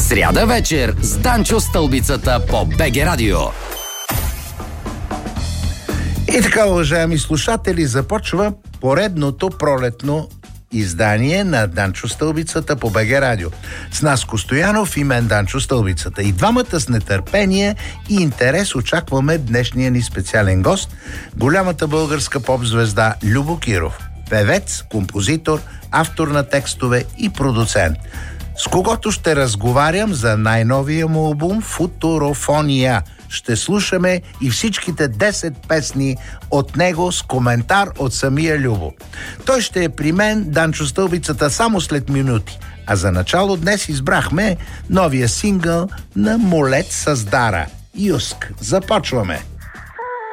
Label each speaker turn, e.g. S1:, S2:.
S1: Сряда вечер с Данчо Стълбицата по БГ Радио.
S2: И така, уважаеми слушатели, започва поредното пролетно издание на Данчо Стълбицата по БГ Радио. С Наско Стоянов и мен Данчо Стълбицата. И двамата с нетърпение и интерес очакваме днешния ни специален гост, голямата българска поп-звезда Любо Киров. Певец, композитор, автор на текстове и продуцент. С когото ще разговарям за най-новия му албум «Футурофония». Ще слушаме и всичките 10 песни от него с коментар от самия Любо. Той ще е при мен, Данчо Стълбицата, само след минути. А за начало днес избрахме новия сингъл на Молет Създара. Юск. Започваме!